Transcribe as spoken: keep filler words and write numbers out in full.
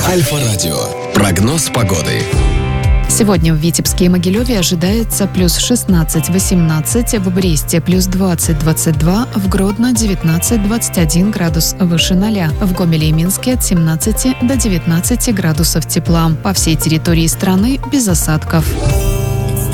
Альфа-радио. Прогноз погоды. Сегодня в Витебске и Могилеве ожидается плюс шестнадцать восемнадцать, в Бресте плюс двадцать двадцать два, в Гродно девятнадцать двадцать один градус выше ноля, в Гомеле и Минске от семнадцати до девятнадцати градусов тепла. По всей территории страны без осадков.